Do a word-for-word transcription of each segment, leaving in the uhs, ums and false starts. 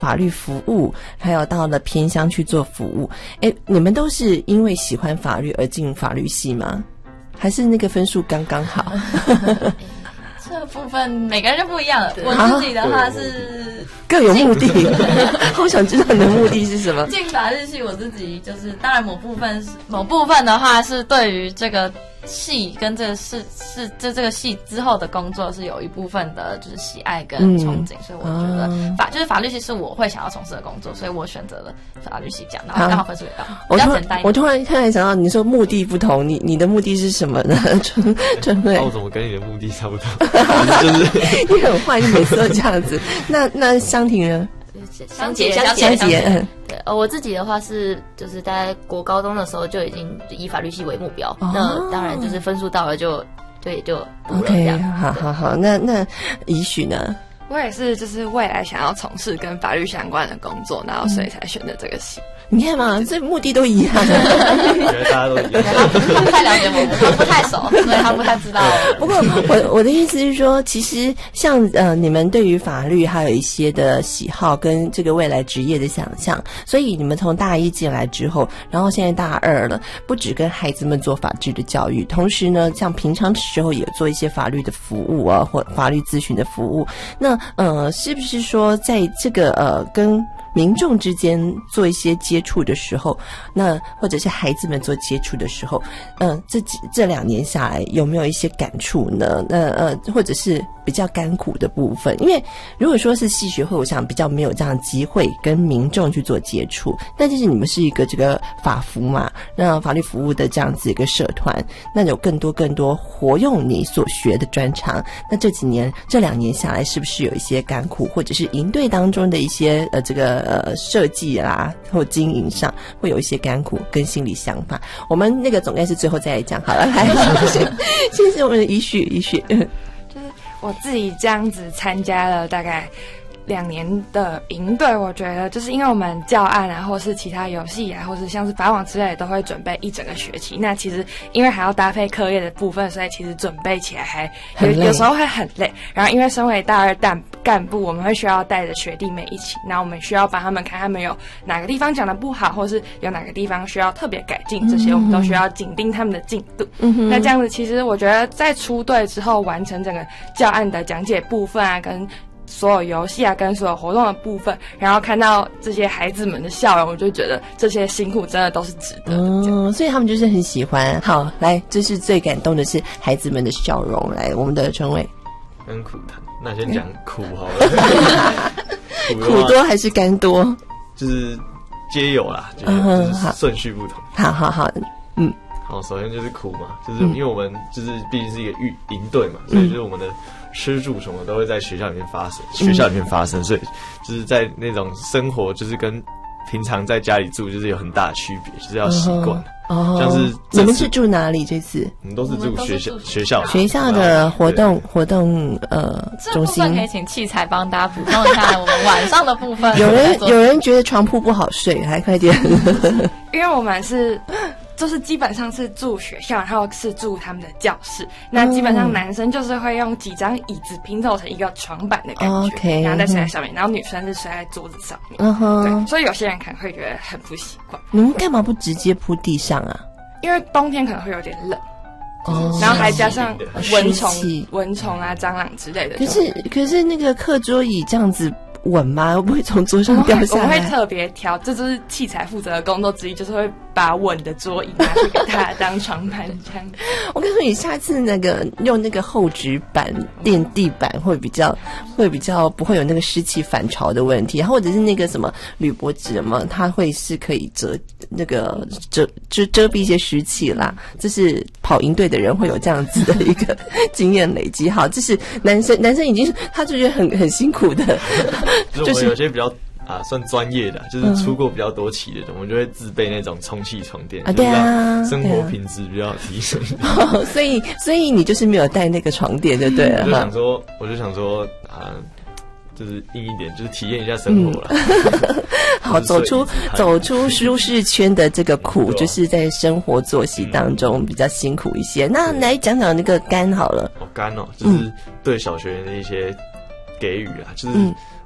法律服务，还有到了偏乡去做服务。哎，你们都是因为喜欢法律而进法律系吗？还是那个分数刚刚好？ 这个部分每个人就不一样了。我自己的话是各有目的，我想知道你的目的是什么。 进法律系，我自己就是当然某部分是某部分的话是对于这个系跟这个是是这这个系之后的工作是有一部分的就是喜爱跟憧憬，嗯、所以我觉得法、嗯、就是法律系是我会想要从事的工作，所以我选择了法律系这样，然后刚好分数也高，比较简单一点。 我突然突然想到，你说目的不同，你你的目的是什么呢？春春慧， 那我怎么跟你的目的差不多？就是你很坏，你每次都这样子。那那湘婷呢？ 湘姐， 湘姐， 湘姐，嗯， 对，呃，我自己的话是，就是在国高中的时候就已经以法律系为目标，哦、那当然就是分数到了就，对，就读了这样。 OK， 好好好，那那怡许呢？ 我也是，就是未来想要从事跟法律相关的工作，然后所以才选择这个系。 你看嘛，这目的都一样。 觉得大家都一样。 他不太了解我，他不太熟，所以他不太知道。 不过我我的意思是说，其实像呃你们对于法律还有一些的喜好跟这个未来职业的想象，所以你们从大一进来之后，然后现在大二了，不只跟孩子们做法治的教育，同时呢，像平常的时候也做一些法律的服务啊，或法律咨询的服务。那呃，是不是说在这个呃跟民众之间做一些接触的时候，那或者是孩子们做接触的时候，嗯、呃，这几这两年下来有没有一些感触呢？那呃，或者是比较甘苦的部分？因为如果说是系学会，我想比较没有这样的机会跟民众去做接触，但就是你们是一个这个法服嘛，那法律服务的这样子一个社团，那有更多更多活用你所学的专长。那这几年这两年下来，是不是有一些甘苦，或者是营队当中的一些呃这个呃设计啦或经营上会有一些甘苦跟心理想法？我们那个总干事最后再来讲好了。来，谢谢我们的怡许，怡许。 就是我自己这样子参加了大概两年的营队，我觉得就是因为我们教案啊，或是其他游戏啊，或是像是法网之类的，都会准备一整个学期。那其实因为还要搭配课业的部分，所以其实准备起来还有有时候会很累。然后因为身为大二干干部，我们会需要带着学弟妹一起，那我们需要帮他们看他们有哪个地方讲得不好，或是有哪个地方需要特别改进，这些我们都需要紧盯他们的进度。嗯、那这样子，其实我觉得在出队之后，完成整个教案的讲解部分啊，跟所有游戏啊，跟所有活动的部分，然后看到这些孩子们的笑容，我就觉得这些辛苦真的都是值得的。 嗯，所以他们就是很喜欢。好，来，这是最感动的是孩子们的笑容。来，我们的陈伟， 跟苦谈，那先讲苦好了。苦, 苦多还是甘多？ 就是皆有啦，就是顺序不同。 好好好，嗯。 好，首先就是苦嘛，就是因为我们就是毕竟是一个营队嘛，所以就是我们的吃住什么都会在学校里面发生，嗯、学校里面发生，所以就是在那种生活就是跟平常在家里住就是有很大的区别，就是要习惯。哦，像是你们是住哪里？这次我们都是住学校学校学校的活动活动呃中心。 这部分可以请器材帮大家补充一下我们晚上的部分。 有人有人觉得床铺不好睡，还快点。 因为我们是。就是基本上是住学校，然后是住他们的教室。那基本上男生就是会用几张椅子拼凑成一个床板的感觉， okay, 然后再睡在上面。然后女生是睡在桌子上面。嗯哼，对，所以有些人可能会觉得很不习惯。 你们干嘛不直接铺地上啊？ 因为冬天可能会有点冷。哦，然后还加上蚊虫、蚊虫啊、蟑螂之类的。 可是可是那个课桌椅这样子稳吗？会不会从桌上掉下来？ 我们会特别挑，这就是器材负责的工作之一，就是会把稳的桌椅拿去给他当床盘这样。 我跟你说，你下次那个用那个厚纸板垫地板会比较会比较不会有那个湿气反潮的问题，或者是那个什么铝箔纸嘛，它会是可以遮那个遮遮遮蔽一些湿气啦。这是跑营队的人会有这样子的一个经验累积。好，这是男生男生已经他就觉得很很辛苦的。 就是我们有些比较啊算专业的，就是出过比较多期的，嗯、我们就会自备那种充气床垫啊， 对啊， 生活品质比较提升。 哦、所以所以你就是没有带那个床垫就对了。 我就想说，我就想说啊。就是硬一点，就是体验一下生活了。 嗯、好，走出走出舒适圈的这个苦，就是在生活作息当中比较辛苦一些。嗯、那来讲讲那个肝好了。 哦，肝哦，就是对小学的一些给予啊，就是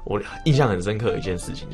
我印象很深刻的一件事情。